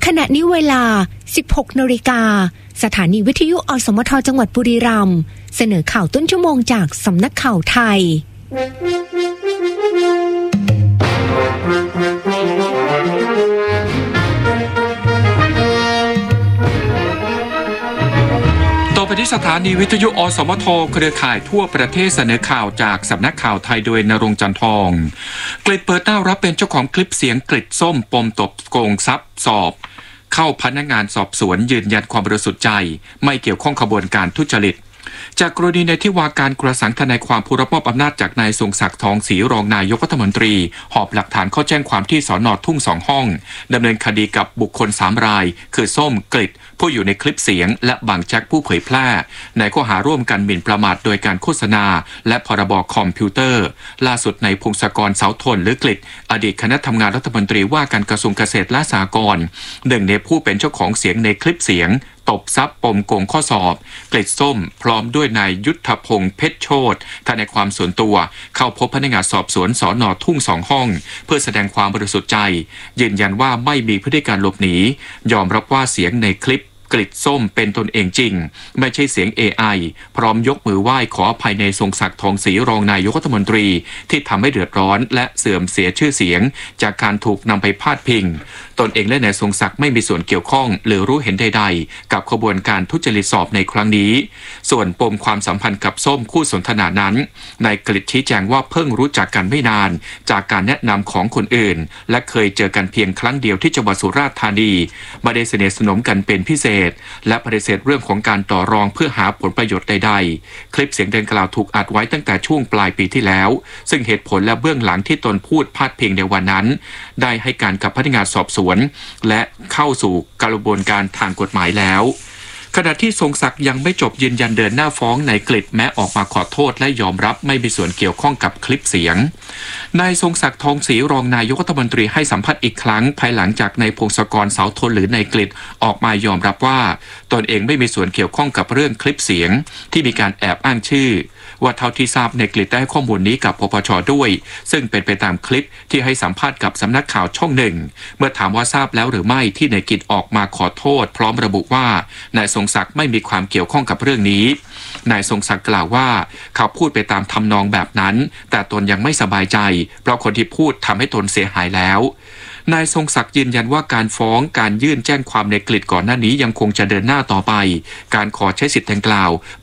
ขณะนี้เวลา 16 นาฬิกาสถานีวิทยุอสมทจังหวัดบุรีรัมย์เสนอข่าวต้นชั่วโมงจากสำนักข่าวไทยต่อไปที่สถานีวิทยุอสมทเครือข่ายทั่วประเทศเสนอข่าวจากสำนักข่าวไทยโดยณรงค์ จันทองกฤษเปิดหน้ารับเป็นเจ้าของคลิปเสียงกฤษส้มปมตบโกงทรัพย์สอบเข้าพนักงานสอบสวนยืนยันความบริสุทธิ์ใจไม่เกี่ยวข้องขบวนการทุจริตจากกรณีในที่ว่าการกระสังทนายความผู้รับมอบอำนาจจากนายทรงศักดิ์ทองศรีรองนายกรัฐมนตรีหอบหลักฐานเข้าแจ้งความที่สน.ทุ่ง2 ห้องดำเนินคดีกับบุคคล3 รายคือส้มกฤษผู้อยู่ในคลิปเสียงและบางแจ็คผู้เผยแพร่ในข้อหาร่วมกันหมิ่นประมาทโดยการโฆษณาและพรบคอมพิวเตอร์ล่าสุดในพงศกรเสาทนหรือกฤษอดีตคณะทำงานรัฐมนตรีว่าการกระทรวงเกษตรและสหกรณ์หนึ่งในผู้เป็นเจ้าของเสียงในคลิปเสียงตบทรัพย์ปมโกงข้อสอบกฤษส้มพร้อมด้วยนายยุทธพงษ์เพชรโชติทนายความส่วนตัวเข้าพบพนักงานสอบสวนสน.ทุ่ง2 ห้องเพื่อแสดงความบริสุทธิ์ใจยืนยันว่าไม่มีพฤติการหลบหนียอมรับว่าเสียงในคลิปกฤษส้มเป็นตนเองจริงไม่ใช่เสียง AI พร้อมยกมือไหว้ขออภัยในทรงศักดิ์ทองศรีรองนายกรัฐมนตรีที่ทำให้เดือดร้อนและเสื่อมเสียชื่อเสียงจากการถูกนำไปพาดพิงตนเองและนายทรงศักดิ์ไม่มีส่วนเกี่ยวข้องหรือรู้เห็นใดๆกับขบวนการทุจริตสอบในครั้งนี้ส่วนปมความสัมพันธ์กับส้มคู่สนทนานั้นนายกฤษชี้แจงว่าเพิ่งรู้จักกันไม่นานจากการแนะนำของคนอื่นและเคยเจอกันเพียงครั้งเดียวที่จังหวัดสุราษฎร์ธานีไม่ได้สนิทสนมกันเป็นพิเศษและปฏิเสธเรื่องของการต่อรองเพื่อหาผลประโยชน์ใดๆคลิปเสียงดังกล่าวถูกอัดไว้ตั้งแต่ช่วงปลายปีที่แล้วซึ่งเหตุผลและเบื้องหลังที่ตนพูดพาดพิงในวันนั้นได้ให้การกับพนักงานสอบสวนและเข้าสู่กระบวนการทางกฎหมายแล้วขณะที่ทรงศักดิ์ยังไม่จบยืนยันเดินหน้าฟ้องนายกฤษแม้ออกมาขอโทษและยอมรับไม่มีส่วนเกี่ยวข้องกับคลิปเสียงนายทรงศักดิ์ทองศรีรองนายกรัฐมนตรีให้สัมภาษณ์อีกครั้งภายหลังจากนายพงศกรเสาทนหรือนายกฤษออกมายอมรับว่าตนเองไม่มีส่วนเกี่ยวข้องกับเรื่องคลิปเสียงที่มีการแอบอ้างชื่อว่าเท่าที่ทราบนายกฤษได้ข้อมูลนี้กับปปช.ด้วยซึ่งเป็นไปตามคลิปที่ให้สัมภาษณ์กับสำนักข่าวช่องหนึ่งเมื่อถามว่าทราบแล้วหรือไม่ที่นายกฤษออกมาขอโทษพร้อมระบุว่านายทรงศักดิ์ไม่มีความเกี่ยวข้องกับเรื่องนี้นายทรงศักดิ์กล่าวว่าเขาพูดไปตามทำนองแบบนั้นแต่ตนยังไม่สบายใจเพราะคนที่พูดทำให้ตนเสียหายแล้วนายทรงศักดิ์ยืนยันว่าการฟ้องการยื่นแจ้งความในกฤษก่อนหน้านี้ยังคงจะเดินหน้าต่อไปการขอใช้สิทธิ์ดังกล่าว